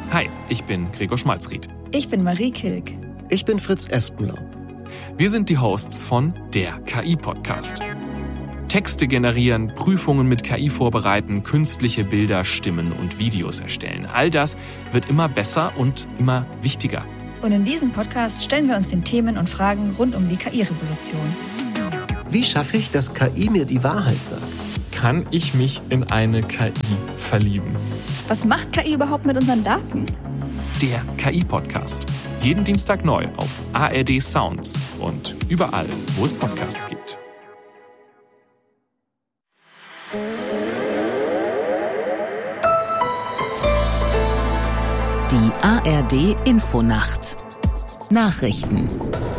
Hi, ich bin Gregor Schmalzried. Ich bin Marie Kilk. Ich bin Fritz Espenlaub. Wir sind die Hosts von der KI-Podcast. Texte generieren, Prüfungen mit KI vorbereiten, künstliche Bilder, Stimmen und Videos erstellen. All das wird immer besser und immer wichtiger. Und in diesem Podcast stellen wir uns den Themen und Fragen rund um die KI-Revolution. Wie schaffe ich, dass KI mir die Wahrheit sagt? Kann ich mich in eine KI verlieben? Was macht KI überhaupt mit unseren Daten? Der KI-Podcast. Jeden Dienstag neu auf ARD Sounds und überall, wo es Podcasts gibt. Die ARD Infonacht. Nachrichten.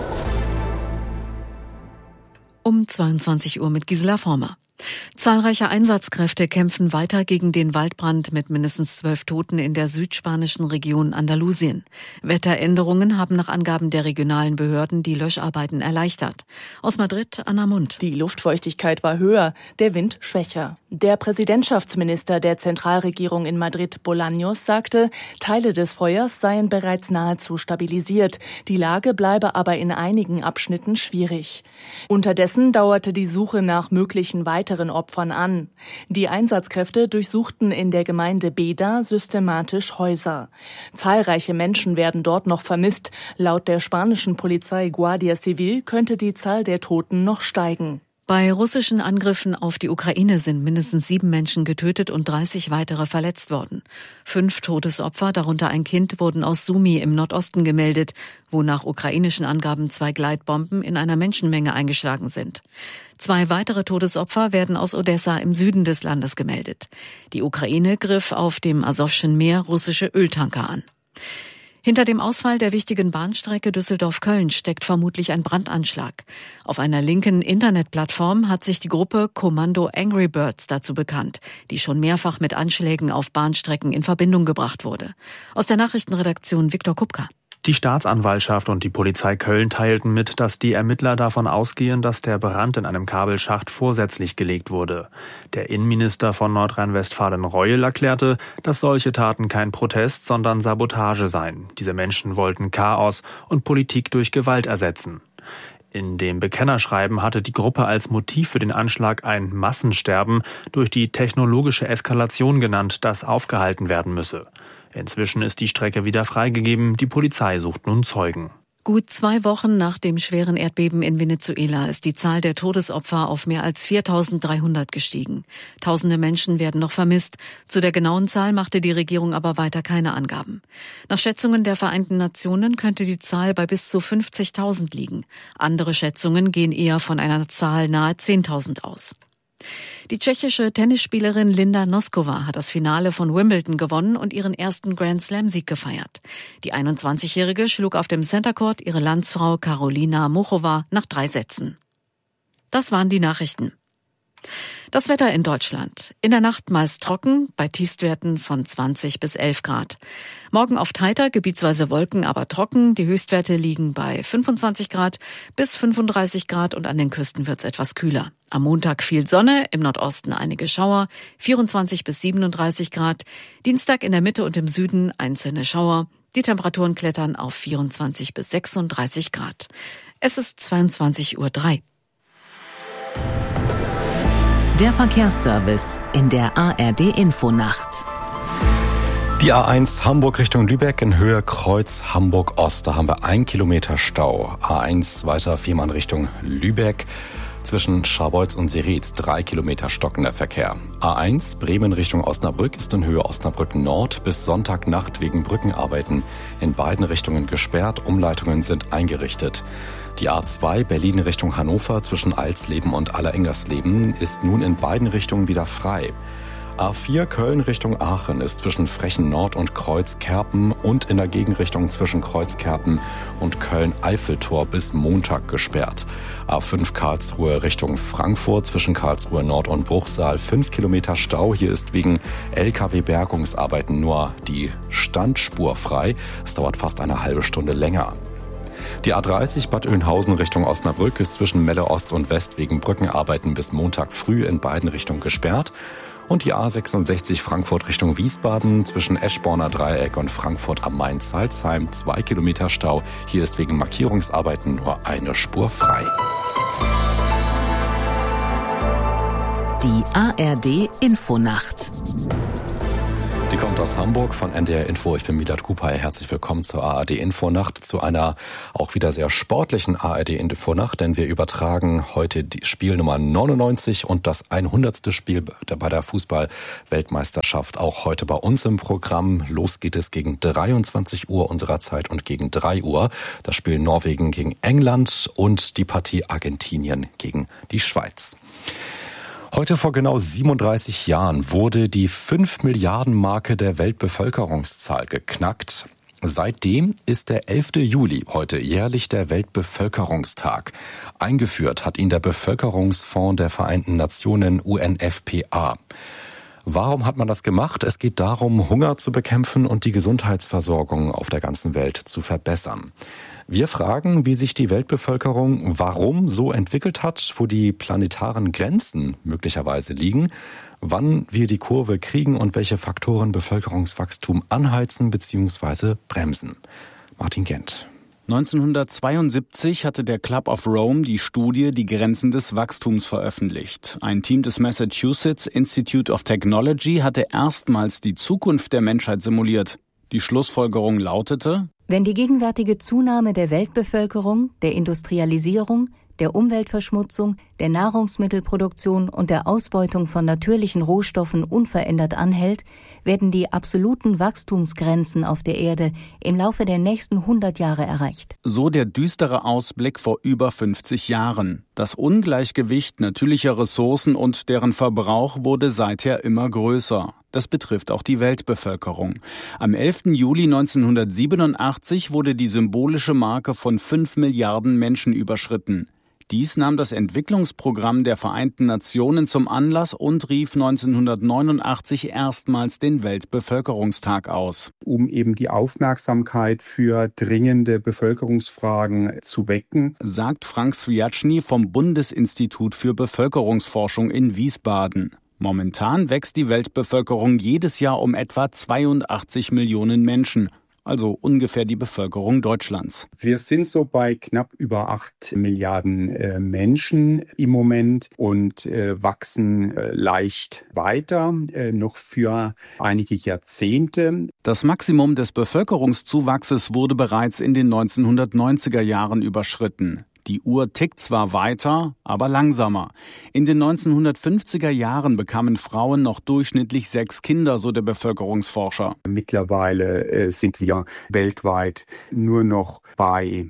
Um 22 Uhr mit Gisela Former. Zahlreiche Einsatzkräfte kämpfen weiter gegen den Waldbrand mit mindestens 12 Toten in der südspanischen Region Andalusien. Wetteränderungen haben nach Angaben der regionalen Behörden die Löscharbeiten erleichtert. Aus Madrid, Anna Mund. Die Luftfeuchtigkeit war höher, der Wind schwächer. Der Präsidentschaftsminister der Zentralregierung in Madrid, Bolaños, sagte, Teile des Feuers seien bereits nahezu stabilisiert. Die Lage bleibe aber in einigen Abschnitten schwierig. Unterdessen dauerte die Suche nach möglichen weiteren Opfern an. Die Einsatzkräfte durchsuchten in der Gemeinde Beda systematisch Häuser. Zahlreiche Menschen werden dort noch vermisst. Laut der spanischen Polizei Guardia Civil könnte die Zahl der Toten noch steigen. Bei russischen Angriffen auf die Ukraine sind mindestens 7 Menschen getötet und 30 weitere verletzt worden. 5 Todesopfer, darunter ein Kind, wurden aus Sumy im Nordosten gemeldet, wo nach ukrainischen Angaben 2 Gleitbomben in einer Menschenmenge eingeschlagen sind. 2 weitere Todesopfer werden aus Odessa im Süden des Landes gemeldet. Die Ukraine griff auf dem Asowschen Meer russische Öltanker an. Hinter dem Ausfall der wichtigen Bahnstrecke Düsseldorf-Köln steckt vermutlich ein Brandanschlag. Auf einer linken Internetplattform hat sich die Gruppe Kommando Angry Birds dazu bekannt, die schon mehrfach mit Anschlägen auf Bahnstrecken in Verbindung gebracht wurde. Aus der Nachrichtenredaktion Viktor Kupka. Die Staatsanwaltschaft und die Polizei Köln teilten mit, dass die Ermittler davon ausgehen, dass der Brand in einem Kabelschacht vorsätzlich gelegt wurde. Der Innenminister von Nordrhein-Westfalen Reul erklärte, dass solche Taten kein Protest, sondern Sabotage seien. Diese Menschen wollten Chaos und Politik durch Gewalt ersetzen. In dem Bekennerschreiben hatte die Gruppe als Motiv für den Anschlag ein Massensterben durch die technologische Eskalation genannt, das aufgehalten werden müsse. Inzwischen ist die Strecke wieder freigegeben. Die Polizei sucht nun Zeugen. Gut 2 Wochen nach dem schweren Erdbeben in Venezuela ist die Zahl der Todesopfer auf mehr als 4.300 gestiegen. Tausende Menschen werden noch vermisst. Zu der genauen Zahl machte die Regierung aber weiter keine Angaben. Nach Schätzungen der Vereinten Nationen könnte die Zahl bei bis zu 50.000 liegen. Andere Schätzungen gehen eher von einer Zahl nahe 10.000 aus. Die tschechische Tennisspielerin Linda Noskova hat das Finale von Wimbledon gewonnen und ihren ersten Grand-Slam-Sieg gefeiert. Die 21-Jährige schlug auf dem Center Court ihre Landsfrau Karolina Muchova nach 3 Sätzen. Das waren die Nachrichten. Das Wetter in Deutschland. In der Nacht meist trocken, bei Tiefstwerten von 20 bis 11 Grad. Morgen oft heiter, gebietsweise Wolken, aber trocken. Die Höchstwerte liegen bei 25 Grad bis 35 Grad und an den Küsten wird es etwas kühler. Am Montag viel Sonne, im Nordosten einige Schauer, 24 bis 37 Grad. Dienstag in der Mitte und im Süden einzelne Schauer. Die Temperaturen klettern auf 24 bis 36 Grad. Es ist 22:03 Uhr. Der Verkehrsservice in der ARD Infonacht. Die A1 Hamburg Richtung Lübeck in Höhe Kreuz Hamburg Ost. Da haben wir 1 Kilometer Stau. A1 weiter Fehmarn Richtung Lübeck. Zwischen Scharbeutz und Seretz 3 Kilometer stockender Verkehr. A1 Bremen Richtung Osnabrück ist in Höhe Osnabrück Nord bis Sonntagnacht wegen Brückenarbeiten in beiden Richtungen gesperrt. Umleitungen sind eingerichtet. Die A2 Berlin Richtung Hannover zwischen Alsleben und Allerengersleben ist nun in beiden Richtungen wieder frei. A4 Köln Richtung Aachen ist zwischen Frechen Nord und Kreuzkerpen und in der Gegenrichtung zwischen Kreuzkerpen und Köln-Eiffeltor bis Montag gesperrt. A5 Karlsruhe Richtung Frankfurt zwischen Karlsruhe Nord und Bruchsal 5 Kilometer Stau. Hier ist wegen LKW-Bergungsarbeiten nur die Standspur frei. Es dauert fast eine halbe Stunde länger. Die A30 Bad Oeynhausen Richtung Osnabrück ist zwischen Melle Ost und West wegen Brückenarbeiten bis Montag früh in beiden Richtungen gesperrt. Und die A66 Frankfurt Richtung Wiesbaden zwischen Eschborner Dreieck und Frankfurt am Main-Salzheim 2 Kilometer Stau. Hier ist wegen Markierungsarbeiten nur eine Spur frei. Die ARD Infonacht. Die kommt aus Hamburg von NDR Info. Ich bin Milat Kupay. Herzlich willkommen zur ARD Infonacht, zu einer auch wieder sehr sportlichen ARD Infonacht, denn wir übertragen heute die Spiel Nummer 99 und das 100. Spiel bei der Fußball-Weltmeisterschaft. Auch heute bei uns im Programm. Los geht es gegen 23 Uhr unserer Zeit und gegen 3 Uhr. Das Spiel Norwegen gegen England und die Partie Argentinien gegen die Schweiz. Heute vor genau 37 Jahren wurde die 5-Milliarden-Marke der Weltbevölkerungszahl geknackt. Seitdem ist der 11. Juli heute jährlich der Weltbevölkerungstag. Eingeführt hat ihn der Bevölkerungsfonds der Vereinten Nationen UNFPA. Warum hat man das gemacht? Es geht darum, Hunger zu bekämpfen und die Gesundheitsversorgung auf der ganzen Welt zu verbessern. Wir fragen, wie sich die Weltbevölkerung warum so entwickelt hat, wo die planetaren Grenzen möglicherweise liegen, wann wir die Kurve kriegen und welche Faktoren Bevölkerungswachstum anheizen bzw. bremsen. Martin Gent. 1972 hatte der Club of Rome die Studie Die Grenzen des Wachstums veröffentlicht. Ein Team des Massachusetts Institute of Technology hatte erstmals die Zukunft der Menschheit simuliert. Die Schlussfolgerung lautete: Wenn die gegenwärtige Zunahme der Weltbevölkerung, der Industrialisierung, der Umweltverschmutzung, der Nahrungsmittelproduktion und der Ausbeutung von natürlichen Rohstoffen unverändert anhält, werden die absoluten Wachstumsgrenzen auf der Erde im Laufe der nächsten 100 Jahre erreicht. So der düstere Ausblick vor über 50 Jahren. Das Ungleichgewicht natürlicher Ressourcen und deren Verbrauch wurde seither immer größer. Das betrifft auch die Weltbevölkerung. Am 11. Juli 1987 wurde die symbolische Marke von 5 Milliarden Menschen überschritten. Dies nahm das Entwicklungsprogramm der Vereinten Nationen zum Anlass und rief 1989 erstmals den Weltbevölkerungstag aus. Um eben die Aufmerksamkeit für dringende Bevölkerungsfragen zu wecken, sagt Frank Swiatschny vom Bundesinstitut für Bevölkerungsforschung in Wiesbaden. Momentan wächst die Weltbevölkerung jedes Jahr um etwa 82 Millionen Menschen. Also ungefähr die Bevölkerung Deutschlands. Wir sind so bei knapp über 8 Milliarden Menschen im Moment und wachsen leicht weiter, noch für einige Jahrzehnte. Das Maximum des Bevölkerungszuwachses wurde bereits in den 1990er Jahren überschritten. Die Uhr tickt zwar weiter, aber langsamer. In den 1950er Jahren bekamen Frauen noch durchschnittlich 6 Kinder, so der Bevölkerungsforscher. Mittlerweile sind wir weltweit nur noch bei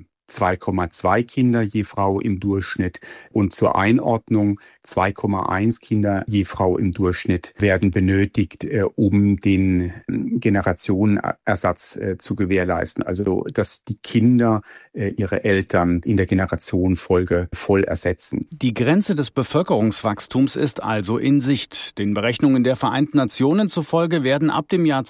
2,2 Kinder je Frau im Durchschnitt. Und zur Einordnung 2,1 Kinder je Frau im Durchschnitt werden benötigt, um den Generationenersatz zu gewährleisten. Also, dass die Kinder ihre Eltern in der Generationenfolge voll ersetzen. Die Grenze des Bevölkerungswachstums ist also in Sicht. Den Berechnungen der Vereinten Nationen zufolge werden ab dem Jahr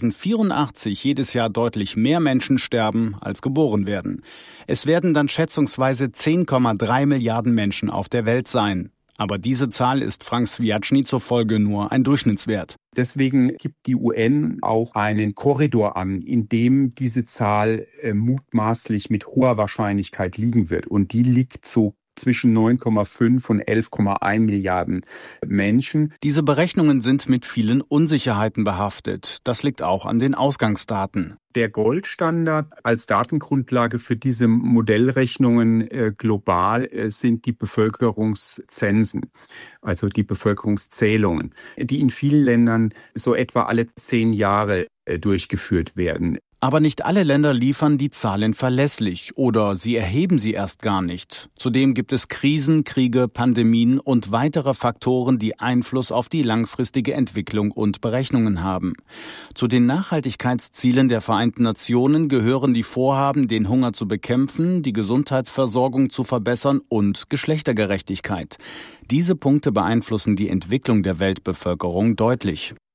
2084 jedes Jahr deutlich mehr Menschen sterben, als geboren werden. Es werden dann schätzungsweise 10,3 Milliarden Menschen auf der Welt sein. Aber diese Zahl ist Frank Swiatschny zufolge nur ein Durchschnittswert. Deswegen gibt die UN auch einen Korridor an, in dem diese Zahl mutmaßlich mit hoher Wahrscheinlichkeit liegen wird. Und die liegt so zwischen 9,5 und 11,1 Milliarden Menschen. Diese Berechnungen sind mit vielen Unsicherheiten behaftet. Das liegt auch an den Ausgangsdaten. Der Goldstandard als Datengrundlage für diese Modellrechnungen global sind die Bevölkerungszensen, also die Bevölkerungszählungen, die in vielen Ländern so etwa alle 10 Jahre durchgeführt werden. Aber nicht alle Länder liefern die Zahlen verlässlich oder sie erheben sie erst gar nicht. Zudem gibt es Krisen, Kriege, Pandemien und weitere Faktoren, die Einfluss auf die langfristige Entwicklung und Berechnungen haben. Zu den Nachhaltigkeitszielen der Vereinten Nationen gehören die Vorhaben, den Hunger zu bekämpfen, die Gesundheitsversorgung zu verbessern und Geschlechtergerechtigkeit. Diese Punkte beeinflussen die Entwicklung der Weltbevölkerung deutlich.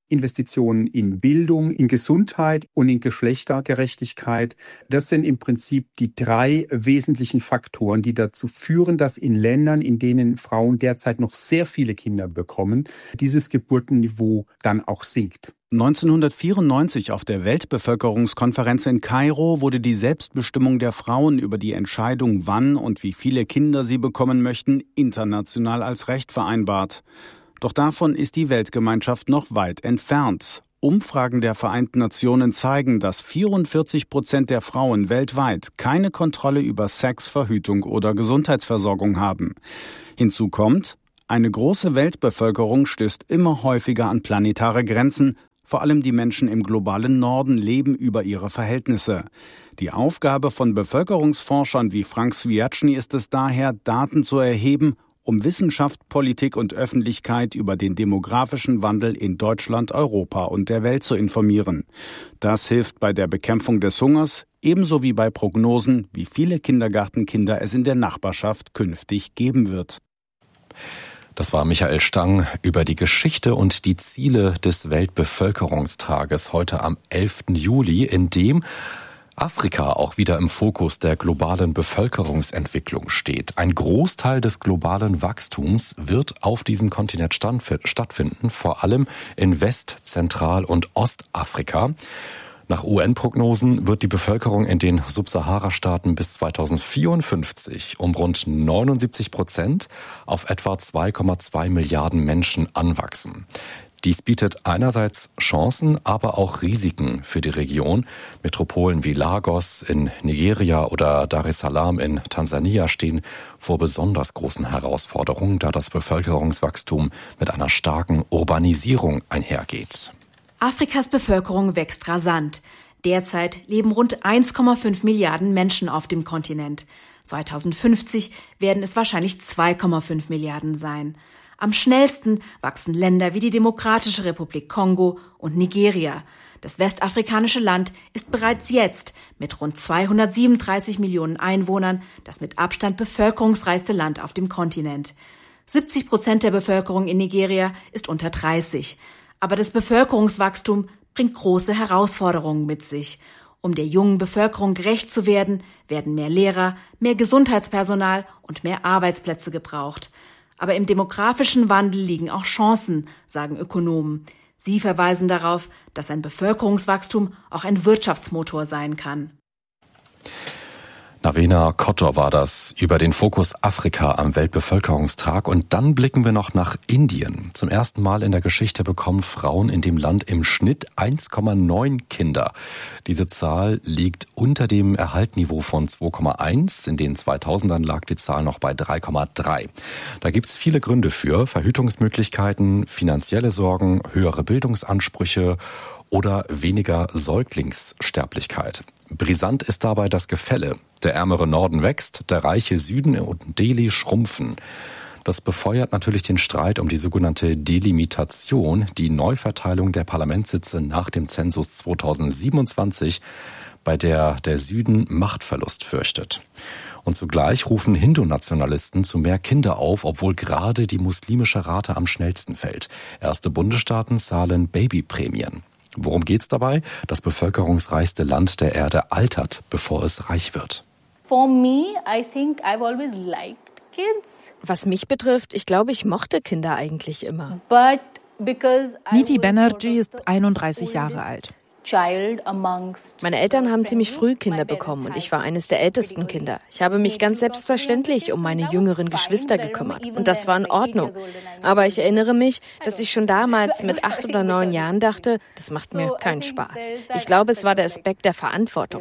Investitionen in Bildung, in Gesundheit und in Geschlechtergerechtigkeit. Das sind im Prinzip die 3 wesentlichen Faktoren, die dazu führen, dass in Ländern, in denen Frauen derzeit noch sehr viele Kinder bekommen, dieses Geburtenniveau dann auch sinkt. 1994 auf der Weltbevölkerungskonferenz in Kairo wurde die Selbstbestimmung der Frauen über die Entscheidung, wann und wie viele Kinder sie bekommen möchten, international als Recht vereinbart. Doch davon ist die Weltgemeinschaft noch weit entfernt. Umfragen der Vereinten Nationen zeigen, dass 44% der Frauen weltweit keine Kontrolle über Sex, Verhütung oder Gesundheitsversorgung haben. Hinzu kommt, eine große Weltbevölkerung stößt immer häufiger an planetare Grenzen. Vor allem die Menschen im globalen Norden leben über ihre Verhältnisse. Die Aufgabe von Bevölkerungsforschern wie Frank Swiatschny ist es daher, Daten zu erheben, um Wissenschaft, Politik und Öffentlichkeit über den demografischen Wandel in Deutschland, Europa und der Welt zu informieren. Das hilft bei der Bekämpfung des Hungers, ebenso wie bei Prognosen, wie viele Kindergartenkinder es in der Nachbarschaft künftig geben wird. Das war Michael Stang über die Geschichte und die Ziele des Weltbevölkerungstages heute am 11. Juli, in dem Afrika auch wieder im Fokus der globalen Bevölkerungsentwicklung steht. Ein Großteil des globalen Wachstums wird auf diesem Kontinent stattfinden, vor allem in West-, Zentral- und Ostafrika. Nach UN-Prognosen wird die Bevölkerung in den Subsahara-Staaten bis 2054 um rund 79% auf etwa 2,2 Milliarden Menschen anwachsen. Dies bietet einerseits Chancen, aber auch Risiken für die Region. Metropolen wie Lagos in Nigeria oder Dar es Salaam in Tansania stehen vor besonders großen Herausforderungen, da das Bevölkerungswachstum mit einer starken Urbanisierung einhergeht. Afrikas Bevölkerung wächst rasant. Derzeit leben rund 1,5 Milliarden Menschen auf dem Kontinent. 2050 werden es wahrscheinlich 2,5 Milliarden sein. Am schnellsten wachsen Länder wie die Demokratische Republik Kongo und Nigeria. Das westafrikanische Land ist bereits jetzt mit rund 237 Millionen Einwohnern das mit Abstand bevölkerungsreichste Land auf dem Kontinent. 70% der Bevölkerung in Nigeria ist unter 30. Aber das Bevölkerungswachstum bringt große Herausforderungen mit sich. Um der jungen Bevölkerung gerecht zu werden, werden mehr Lehrer, mehr Gesundheitspersonal und mehr Arbeitsplätze gebraucht. Aber im demografischen Wandel liegen auch Chancen, sagen Ökonomen. Sie verweisen darauf, dass ein Bevölkerungswachstum auch ein Wirtschaftsmotor sein kann. Navena Kottor war das über den Fokus Afrika am Weltbevölkerungstag. Und dann blicken wir noch nach Indien. Zum ersten Mal in der Geschichte bekommen Frauen in dem Land im Schnitt 1,9 Kinder. Diese Zahl liegt unter dem Erhaltniveau von 2,1. In den 2000ern lag die Zahl noch bei 3,3. Da gibt's viele Gründe für: Verhütungsmöglichkeiten, finanzielle Sorgen, höhere Bildungsansprüche oder weniger Säuglingssterblichkeit. Brisant ist dabei das Gefälle. Der ärmere Norden wächst, der reiche Süden und Delhi schrumpfen. Das befeuert natürlich den Streit um die sogenannte Delimitation, die Neuverteilung der Parlamentssitze nach dem Zensus 2027, bei der der Süden Machtverlust fürchtet. Und zugleich rufen Hindu-Nationalisten zu mehr Kinder auf, obwohl gerade die muslimische Rate am schnellsten fällt. Erste Bundesstaaten zahlen Babyprämien. Worum geht's dabei? Das bevölkerungsreichste Land der Erde altert, bevor es reich wird. Was mich betrifft, ich glaube, ich mochte Kinder eigentlich immer. Nidhi Banerjee ist 31 Jahre alt. Meine Eltern haben ziemlich früh Kinder bekommen und ich war eines der ältesten Kinder. Ich habe mich ganz selbstverständlich um meine jüngeren Geschwister gekümmert und das war in Ordnung. Aber ich erinnere mich, dass ich schon damals mit 8 oder 9 Jahren dachte, das macht mir keinen Spaß. Ich glaube, es war der Aspekt der Verantwortung.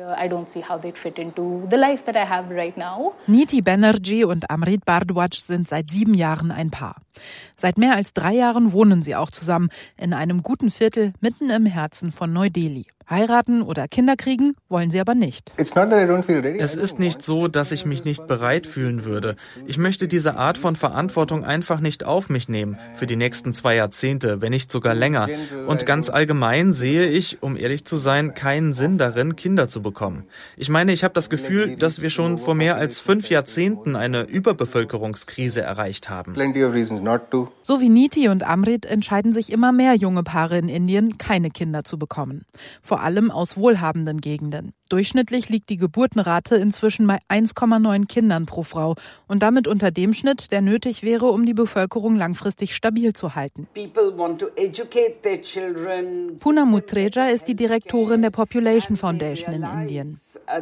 Nidhi Banerjee und Amrit Bhardwaj sind seit 7 Jahren ein Paar. Seit mehr als 3 Jahren wohnen sie auch zusammen in einem guten Viertel mitten im Herzen von Neu-Delhi. Heiraten oder Kinder kriegen wollen sie aber nicht. Es ist nicht so, dass ich mich nicht bereit fühlen würde. Ich möchte diese Art von Verantwortung einfach nicht auf mich nehmen, für die nächsten 2 Jahrzehnte, wenn nicht sogar länger. Und ganz allgemein sehe ich, um ehrlich zu sein, keinen Sinn darin, Kinder zu bekommen. Ich meine, ich habe das Gefühl, dass wir schon vor mehr als 5 Jahrzehnten eine Überbevölkerungskrise erreicht haben. So wie Niti und Amrit entscheiden sich immer mehr junge Paare in Indien, keine Kinder zu bekommen. Vor allem aus wohlhabenden Gegenden. Durchschnittlich liegt die Geburtenrate inzwischen bei 1,9 Kindern pro Frau und damit unter dem Schnitt, der nötig wäre, um die Bevölkerung langfristig stabil zu halten. Puna Mutreja ist die Direktorin der Population Foundation in Indien.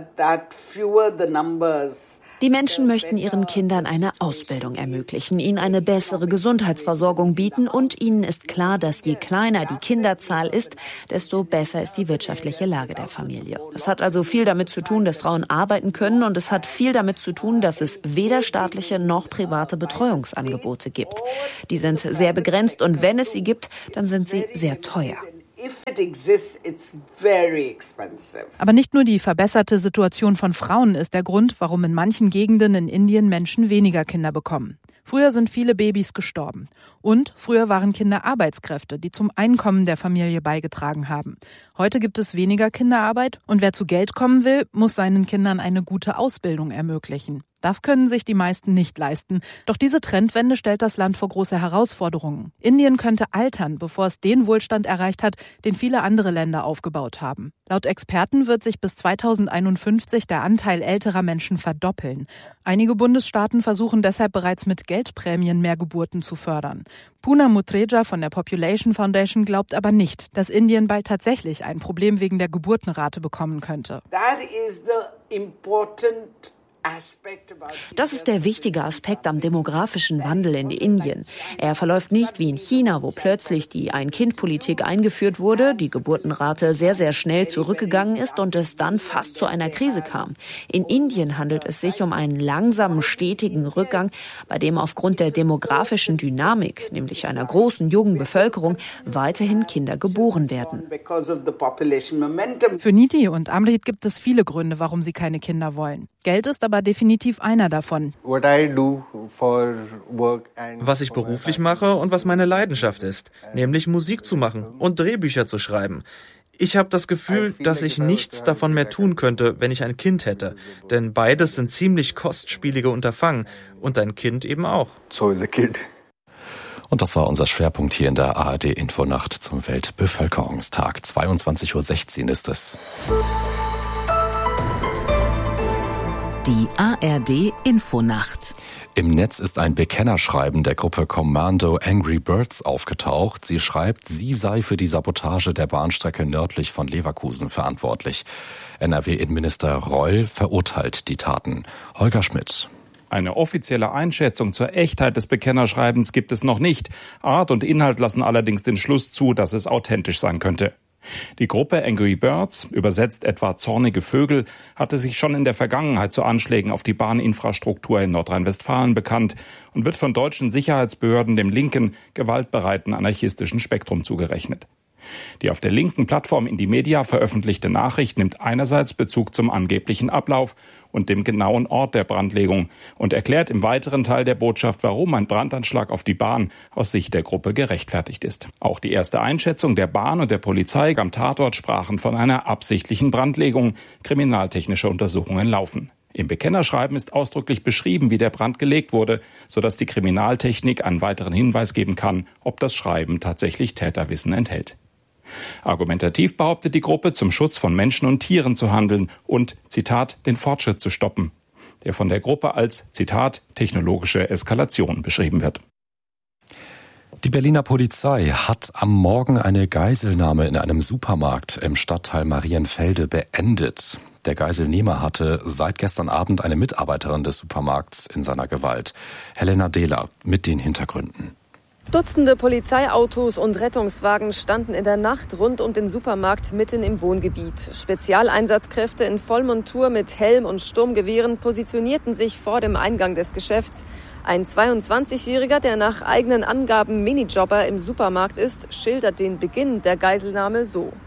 Die Menschen möchten ihren Kindern eine Ausbildung ermöglichen, ihnen eine bessere Gesundheitsversorgung bieten und ihnen ist klar, dass je kleiner die Kinderzahl ist, desto besser ist die wirtschaftliche Lage der Familie. Es hat also viel damit zu tun, dass Frauen arbeiten können und es hat viel damit zu tun, dass es weder staatliche noch private Betreuungsangebote gibt. Die sind sehr begrenzt und wenn es sie gibt, dann sind sie sehr teuer. Aber nicht nur die verbesserte Situation von Frauen ist der Grund, warum in manchen Gegenden in Indien Menschen weniger Kinder bekommen. Früher sind viele Babys gestorben. Und früher waren Kinder Arbeitskräfte, die zum Einkommen der Familie beigetragen haben. Heute gibt es weniger Kinderarbeit und wer zu Geld kommen will, muss seinen Kindern eine gute Ausbildung ermöglichen. Das können sich die meisten nicht leisten. Doch diese Trendwende stellt das Land vor große Herausforderungen. Indien könnte altern, bevor es den Wohlstand erreicht hat, den viele andere Länder aufgebaut haben. Laut Experten wird sich bis 2051 der Anteil älterer Menschen verdoppeln. Einige Bundesstaaten versuchen deshalb bereits mit Geldprämien mehr Geburten zu fördern. Puna Mutreja von der Population Foundation glaubt aber nicht, dass Indien bald tatsächlich ein Problem wegen der Geburtenrate bekommen könnte. Das ist der wichtige Aspekt am demografischen Wandel in Indien. Er verläuft nicht wie in China, wo plötzlich die Ein-Kind-Politik eingeführt wurde, die Geburtenrate sehr, sehr schnell zurückgegangen ist und es dann fast zu einer Krise kam. In Indien handelt es sich um einen langsamen, stetigen Rückgang, bei dem aufgrund der demografischen Dynamik, nämlich einer großen jungen Bevölkerung, weiterhin Kinder geboren werden. Für Niti und Amrit gibt es viele Gründe, warum sie keine Kinder wollen. Geld ist aber definitiv einer davon. Was ich beruflich mache und was meine Leidenschaft ist, nämlich Musik zu machen und Drehbücher zu schreiben. Ich habe das Gefühl, dass ich nichts davon mehr tun könnte, wenn ich ein Kind hätte. Denn beides sind ziemlich kostspielige Unterfangen und ein Kind eben auch. Und das war unser Schwerpunkt hier in der ARD Infonacht zum Weltbevölkerungstag. 22:16 Uhr ist es. Die ARD Infonacht. Im Netz ist ein Bekennerschreiben der Gruppe Commando Angry Birds aufgetaucht. Sie schreibt, sie sei für die Sabotage der Bahnstrecke nördlich von Leverkusen verantwortlich. NRW-Innenminister Reul verurteilt die Taten. Holger Schmidt. Eine offizielle Einschätzung zur Echtheit des Bekennerschreibens gibt es noch nicht. Art und Inhalt lassen allerdings den Schluss zu, dass es authentisch sein könnte. Die Gruppe Angry Birds, übersetzt etwa zornige Vögel, hatte sich schon in der Vergangenheit zu Anschlägen auf die Bahninfrastruktur in Nordrhein-Westfalen bekannt und wird von deutschen Sicherheitsbehörden dem linken, gewaltbereiten anarchistischen Spektrum zugerechnet. Die auf der linken Plattform Indymedia veröffentlichte Nachricht nimmt einerseits Bezug zum angeblichen Ablauf und dem genauen Ort der Brandlegung und erklärt im weiteren Teil der Botschaft, warum ein Brandanschlag auf die Bahn aus Sicht der Gruppe gerechtfertigt ist. Auch die erste Einschätzung der Bahn und der Polizei am Tatort sprachen von einer absichtlichen Brandlegung. Kriminaltechnische Untersuchungen laufen. Im Bekennerschreiben ist ausdrücklich beschrieben, wie der Brand gelegt wurde, sodass die Kriminaltechnik einen weiteren Hinweis geben kann, ob das Schreiben tatsächlich Täterwissen enthält. Argumentativ behauptet die Gruppe, zum Schutz von Menschen und Tieren zu handeln und, Zitat, den Fortschritt zu stoppen, der von der Gruppe als, Zitat, technologische Eskalation beschrieben wird. Die Berliner Polizei hat am Morgen eine Geiselnahme in einem Supermarkt im Stadtteil Marienfelde beendet. Der Geiselnehmer hatte seit gestern Abend eine Mitarbeiterin des Supermarkts in seiner Gewalt. Helena Dehler mit den Hintergründen. Dutzende Polizeiautos und Rettungswagen standen in der Nacht rund um den Supermarkt mitten im Wohngebiet. Spezialeinsatzkräfte in Vollmontur mit Helm und Sturmgewehren positionierten sich vor dem Eingang des Geschäfts. Ein 22-Jähriger, der nach eigenen Angaben Minijobber im Supermarkt ist, schildert den Beginn der Geiselnahme so.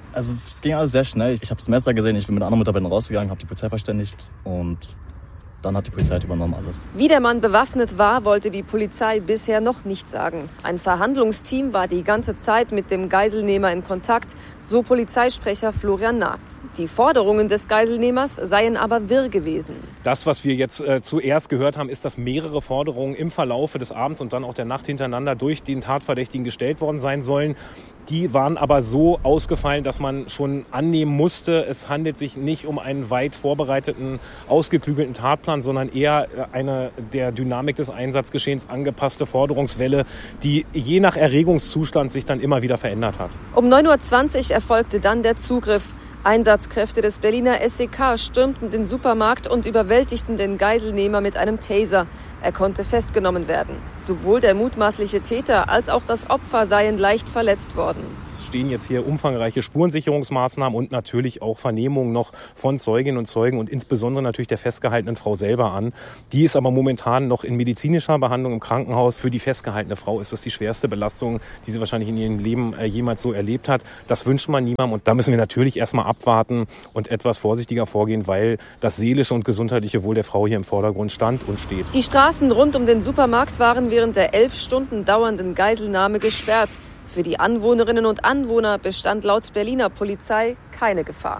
Also es ging alles sehr schnell. Ich habe das Messer gesehen, ich bin mit einer anderen Mitarbeiterin rausgegangen, habe die Polizei verständigt und dann hat die Polizei übernommen alles. Wie der Mann bewaffnet war, wollte die Polizei bisher noch nicht sagen. Ein Verhandlungsteam war die ganze Zeit mit dem Geiselnehmer in Kontakt, so Polizeisprecher Florian Naht. Die Forderungen des Geiselnehmers seien aber wirr gewesen. Das, was wir jetzt zuerst gehört haben, ist, dass mehrere Forderungen im Verlaufe des Abends und dann auch der Nacht hintereinander durch den Tatverdächtigen gestellt worden sein sollen. Die waren aber so ausgefallen, dass man schon annehmen musste, es handelt sich nicht um einen weit vorbereiteten, ausgeklügelten Tatplan, sondern eher eine der Dynamik des Einsatzgeschehens angepasste Forderungswelle, die je nach Erregungszustand sich dann immer wieder verändert hat. Um 9.20 Uhr erfolgte dann der Zugriff. Einsatzkräfte des Berliner SEK stürmten den Supermarkt und überwältigten den Geiselnehmer mit einem Taser. Er konnte festgenommen werden. Sowohl der mutmaßliche Täter als auch das Opfer seien leicht verletzt worden. Es stehen jetzt hier umfangreiche Spurensicherungsmaßnahmen und natürlich auch Vernehmungen noch von Zeuginnen und Zeugen und insbesondere natürlich der festgehaltenen Frau selber an. Die ist aber momentan noch in medizinischer Behandlung im Krankenhaus. Für die festgehaltene Frau ist das die schwerste Belastung, die sie wahrscheinlich in ihrem Leben jemals so erlebt hat. Das wünscht man niemandem und da müssen wir natürlich erstmal abwarten und etwas vorsichtiger vorgehen, weil das seelische und gesundheitliche Wohl der Frau hier im Vordergrund stand und steht. Die Straßen rund um den Supermarkt waren während der 11 Stunden dauernden Geiselnahme gesperrt. Für die Anwohnerinnen und Anwohner bestand laut Berliner Polizei keine Gefahr.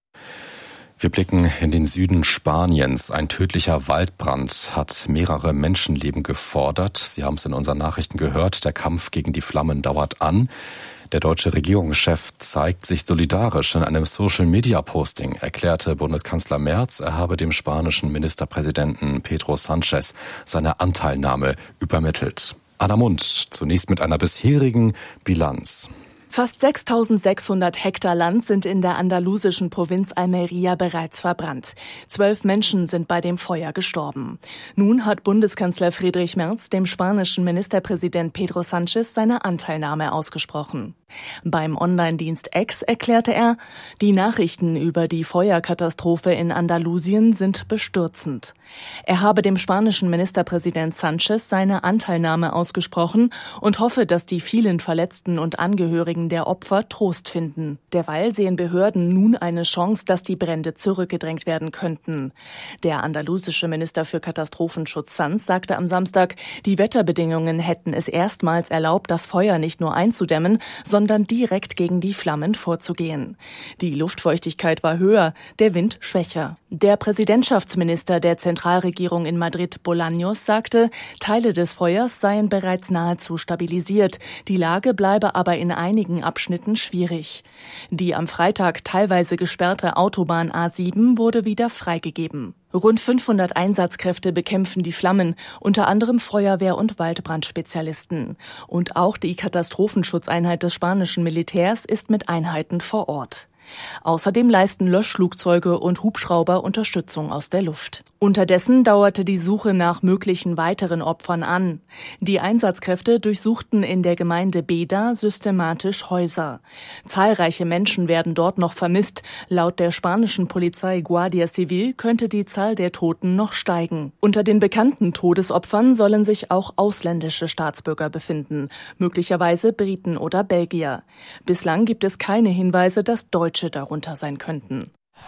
Wir blicken in den Süden Spaniens. Ein tödlicher Waldbrand hat mehrere Menschenleben gefordert. Sie haben es in unseren Nachrichten gehört. Der Kampf gegen die Flammen dauert an. Der deutsche Regierungschef zeigt sich solidarisch. In einem Social-Media-Posting erklärte Bundeskanzler Merz, er habe dem spanischen Ministerpräsidenten Pedro Sánchez seine Anteilnahme übermittelt. Anna Mund, zunächst mit einer bisherigen Bilanz. Fast 6.600 Hektar Land sind in der andalusischen Provinz Almería bereits verbrannt. 12 Menschen sind bei dem Feuer gestorben. Nun hat Bundeskanzler Friedrich Merz dem spanischen Ministerpräsident Pedro Sánchez seine Anteilnahme ausgesprochen. Beim Online-Dienst X erklärte er, die Nachrichten über die Feuerkatastrophe in Andalusien sind bestürzend. Er habe dem spanischen Ministerpräsident Sánchez seine Anteilnahme ausgesprochen und hoffe, dass die vielen Verletzten und Angehörigen der Opfer Trost finden. Derweil sehen Behörden nun eine Chance, dass die Brände zurückgedrängt werden könnten. Der andalusische Minister für Katastrophenschutz Sanz sagte am Samstag, die Wetterbedingungen hätten es erstmals erlaubt, das Feuer nicht nur einzudämmen, sondern direkt gegen die Flammen vorzugehen. Die Luftfeuchtigkeit war höher, der Wind schwächer. Der Präsidentschaftsminister der Zentralregierung in Madrid, Bolaños, sagte, Teile des Feuers seien bereits nahezu stabilisiert. Die Lage bleibe aber in einigen Abschnitten schwierig. Die am Freitag teilweise gesperrte Autobahn A7 wurde wieder freigegeben. Rund 500 Einsatzkräfte bekämpfen die Flammen, unter anderem Feuerwehr- und Waldbrandspezialisten. Und auch die Katastrophenschutzeinheit des spanischen Militärs ist mit Einheiten vor Ort. Außerdem leisten Löschflugzeuge und Hubschrauber Unterstützung aus der Luft. Unterdessen dauerte die Suche nach möglichen weiteren Opfern an. Die Einsatzkräfte durchsuchten in der Gemeinde Beda systematisch Häuser. Zahlreiche Menschen werden dort noch vermisst. Laut der spanischen Polizei Guardia Civil könnte die Zahl der Toten noch steigen. Unter den bekannten Todesopfern sollen sich auch ausländische Staatsbürger befinden, möglicherweise Briten oder Belgier. Bislang gibt es keine Hinweise, dass Deutsche darunter sein könnten.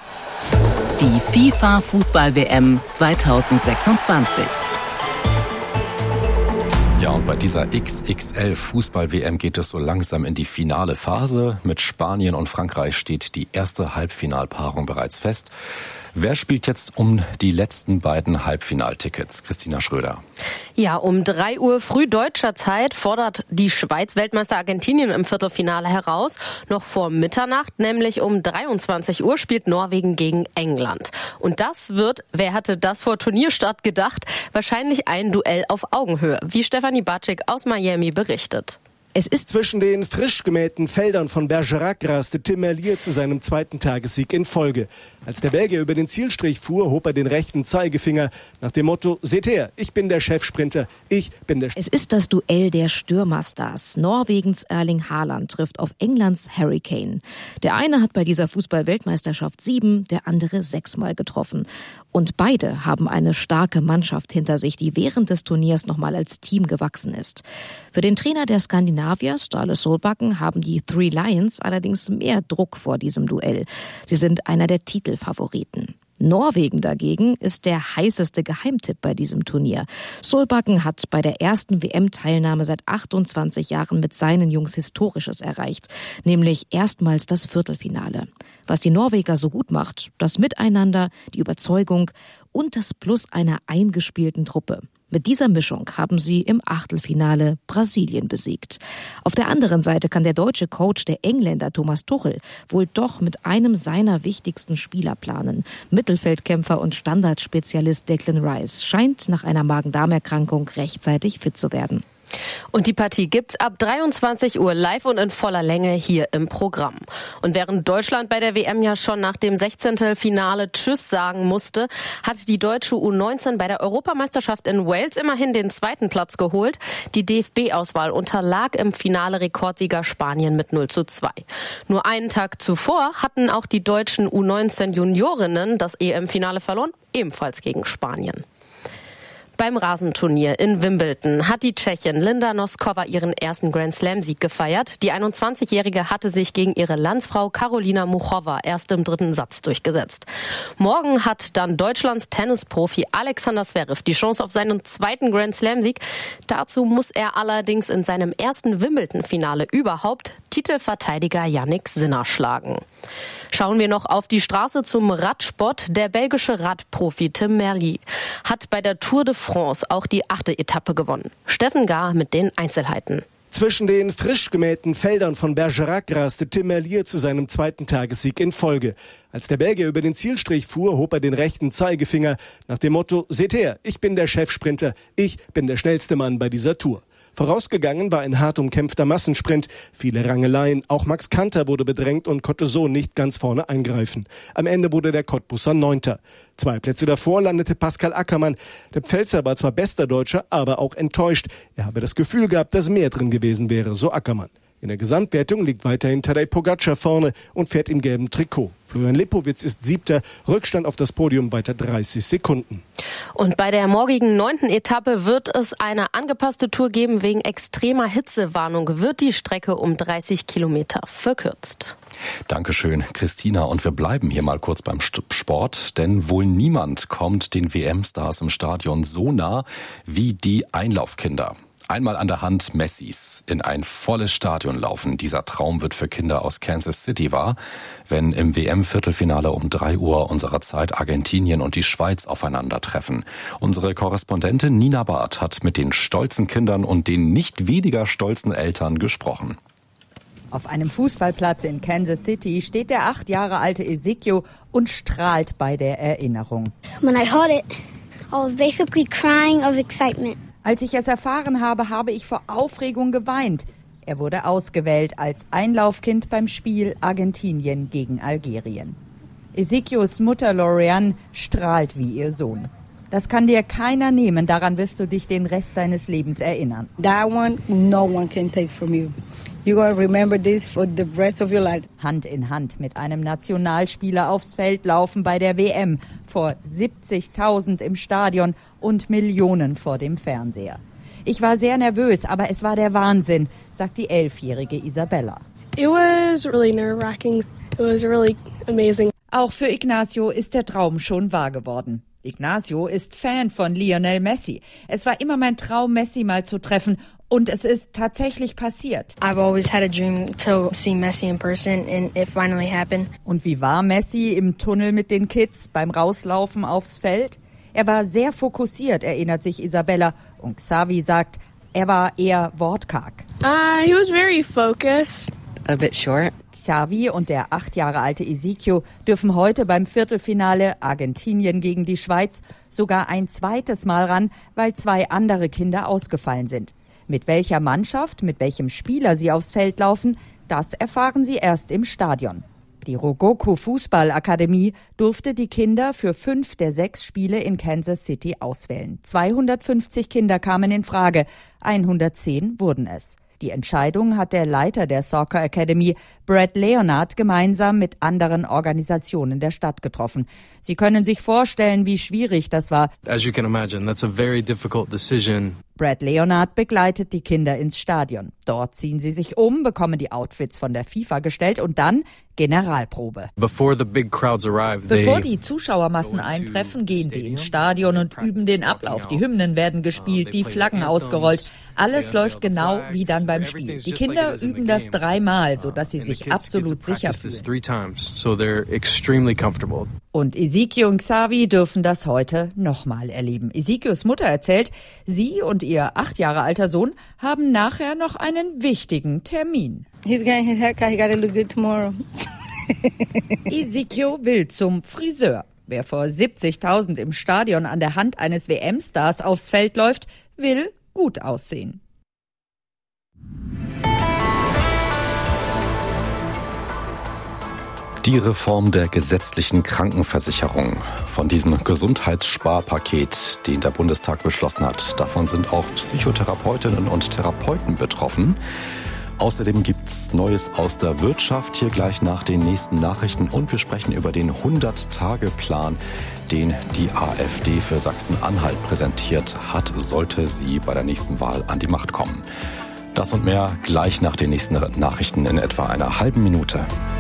Die FIFA-Fußball-WM 2026. Ja, und bei dieser XXL-Fußball-WM geht es so langsam in die finale Phase. Mit Spanien und Frankreich steht die erste Halbfinalpaarung bereits fest. Wer spielt jetzt um die letzten beiden Halbfinaltickets? Christina Schröder. Ja, um 3 Uhr früh deutscher Zeit fordert die Schweiz Weltmeister Argentinien im Viertelfinale heraus. Noch vor Mitternacht, nämlich um 23 Uhr, spielt Norwegen gegen England. Und das wird, wer hatte das vor Turnierstart gedacht, wahrscheinlich ein Duell auf Augenhöhe, wie Stefanie Batschik aus Miami berichtet. Es ist zwischen den frisch gemähten Feldern von Bergerac raste Tim Merlier zu seinem zweiten Tagessieg in Folge. Als der Belgier über den Zielstrich fuhr, hob er den rechten Zeigefinger nach dem Motto: Seht her, ich bin der Chefsprinter, ich bin der... Es ist das Duell der Stürmerstars. Norwegens Erling Haaland trifft auf Englands Harry Kane. Der eine hat bei dieser Fußball-Weltmeisterschaft 7, der andere 6 Mal getroffen. Und beide haben eine starke Mannschaft hinter sich, die während des Turniers nochmal als Team gewachsen ist. Für den Trainer der Skandinavier, Ståle Solbakken, haben die Three Lions allerdings mehr Druck vor diesem Duell. Sie sind einer der Titelfavoriten. Norwegen dagegen ist der heißeste Geheimtipp bei diesem Turnier. Solbakken hat bei der ersten WM-Teilnahme seit 28 Jahren mit seinen Jungs Historisches erreicht, nämlich erstmals das Viertelfinale. Was die Norweger so gut macht, das Miteinander, die Überzeugung und das Plus einer eingespielten Truppe. Mit dieser Mischung haben sie im Achtelfinale Brasilien besiegt. Auf der anderen Seite kann der deutsche Coach, der Engländer Thomas Tuchel, wohl doch mit einem seiner wichtigsten Spieler planen. Mittelfeldkämpfer und Standardspezialist Declan Rice scheint nach einer Magen-Darm-Erkrankung rechtzeitig fit zu werden. Und die Partie gibt's ab 23 Uhr live und in voller Länge hier im Programm. Und während Deutschland bei der WM ja schon nach dem 16. Finale Tschüss sagen musste, hat die deutsche U19 bei der Europameisterschaft in Wales immerhin den 2. Platz geholt. Die DFB-Auswahl unterlag im Finale Rekordsieger Spanien mit 0:2. Nur einen Tag zuvor hatten auch die deutschen U19-Juniorinnen das EM-Finale verloren, ebenfalls gegen Spanien. Beim Rasenturnier in Wimbledon hat die Tschechin Linda Noskova ihren ersten Grand-Slam-Sieg gefeiert. Die 21-Jährige hatte sich gegen ihre Landsfrau Karolina Muchova erst im 3. Satz durchgesetzt. Morgen hat dann Deutschlands Tennisprofi Alexander Zverev die Chance auf seinen 2. Grand-Slam-Sieg. Dazu muss er allerdings in seinem ersten Wimbledon-Finale überhaupt Titelverteidiger Jannik Sinner schlagen. Schauen wir noch auf die Straße zum Radsport. Der belgische Radprofi Tim Merlier hat bei der Tour de France auch die 8. Etappe gewonnen. Steffen Gahr mit den Einzelheiten. Zwischen den frisch gemähten Feldern von Bergerac raste Tim Merlier zu seinem 2. Tagessieg in Folge. Als der Belgier über den Zielstrich fuhr, hob er den rechten Zeigefinger nach dem Motto: Seht her, ich bin der Chefsprinter, ich bin der schnellste Mann bei dieser Tour. Vorausgegangen war ein hart umkämpfter Massensprint, viele Rangeleien, auch Max Kanter wurde bedrängt und konnte so nicht ganz vorne eingreifen. Am Ende wurde der Cottbusser 9. 2 Plätze davor landete Pascal Ackermann. Der Pfälzer war zwar bester Deutscher, aber auch enttäuscht. Er habe das Gefühl gehabt, dass mehr drin gewesen wäre, so Ackermann. In der Gesamtwertung liegt weiterhin Tadej Pogačar vorne und fährt im gelben Trikot. Florian Lipowitz ist 7. Rückstand auf das Podium weiter 30 Sekunden. Und bei der morgigen 9. Etappe wird es eine angepasste Tour geben. Wegen extremer Hitzewarnung wird die Strecke um 30 Kilometer verkürzt. Dankeschön, Christina. Und wir bleiben hier mal kurz beim Sport, denn wohl niemand kommt den WM-Stars im Stadion so nah wie die Einlaufkinder. Einmal an der Hand Messis in ein volles Stadion laufen. Dieser Traum wird für Kinder aus Kansas City wahr, wenn im WM-Viertelfinale um 3 Uhr unserer Zeit Argentinien und die Schweiz aufeinandertreffen. Unsere Korrespondentin Nina Barth hat mit den stolzen Kindern und den nicht weniger stolzen Eltern gesprochen. Auf einem Fußballplatz in Kansas City steht der 8 Jahre alte Ezekiel und strahlt bei der Erinnerung. When I heard it, I was basically crying of excitement. Als ich es erfahren habe, habe ich vor Aufregung geweint. Er wurde ausgewählt als Einlaufkind beim Spiel Argentinien gegen Algerien. Ezekiels Mutter Lorianne strahlt wie ihr Sohn. Das kann dir keiner nehmen, daran wirst du dich den Rest deines Lebens erinnern. That one, no one can take from you. You're gonna remember this for the rest of your life. Hand in Hand mit einem Nationalspieler aufs Feld laufen bei der WM. Vor 70.000 im Stadion und Millionen vor dem Fernseher. Ich war sehr nervös, aber es war der Wahnsinn, sagt die 11-jährige Isabella. It was really nerve-wracking. It was really amazing. Auch für Ignacio ist der Traum schon wahr geworden. Ignacio ist Fan von Lionel Messi. Es war immer mein Traum, Messi mal zu treffen. Und es ist tatsächlich passiert. I've always had a dream to see Messi in person and it finally happened. Und wie war Messi im Tunnel mit den Kids beim Rauslaufen aufs Feld? Er war sehr fokussiert, erinnert sich Isabella. Und Xavi sagt, er war eher wortkarg. He was very focused. A bit short. Xavi und der 8 Jahre alte Ezekiel dürfen heute beim Viertelfinale Argentinien gegen die Schweiz sogar ein zweites Mal ran, weil 2 andere Kinder ausgefallen sind. Mit welcher Mannschaft, mit welchem Spieler sie aufs Feld laufen, das erfahren sie erst im Stadion. Die Rogoku Fußballakademie durfte die Kinder für 5 der 6 Spiele in Kansas City auswählen. 250 Kinder kamen in Frage, 110 wurden es. Die Entscheidung hat der Leiter der Soccer Academy, Brad Leonard, gemeinsam mit anderen Organisationen der Stadt getroffen. Sie können sich vorstellen, wie schwierig das war. As you can imagine, that's a very difficult decision. Brad Leonard begleitet die Kinder ins Stadion. Dort ziehen sie sich um, bekommen die Outfits von der FIFA gestellt und dann Generalprobe. Bevor die Zuschauermassen eintreffen, gehen sie ins Stadion und üben den Ablauf. Die Hymnen werden gespielt, die Flaggen ausgerollt. Alles läuft genau wie dann beim Spiel. Die Kinder üben das 3-mal, sodass sie sich absolut sicher fühlen. Und Ezekiel und Xavi dürfen das heute nochmal erleben. Ezekiels Mutter erzählt, sie und ihr 8 Jahre alter Sohn haben nachher noch einen wichtigen Termin. He's getting his haircut. He gotta look good tomorrow. Ezekiel will zum Friseur. Wer vor 70.000 im Stadion an der Hand eines WM-Stars aufs Feld läuft, will gut aussehen. Die Reform der gesetzlichen Krankenversicherung. Von diesem Gesundheitssparpaket, den der Bundestag beschlossen hat, davon sind auch Psychotherapeutinnen und Therapeuten betroffen. Außerdem gibt's Neues aus der Wirtschaft, hier gleich nach den nächsten Nachrichten. Und wir sprechen über den 100-Tage-Plan, den die AfD für Sachsen-Anhalt präsentiert hat, sollte sie bei der nächsten Wahl an die Macht kommen. Das und mehr gleich nach den nächsten Nachrichten in etwa einer halben Minute.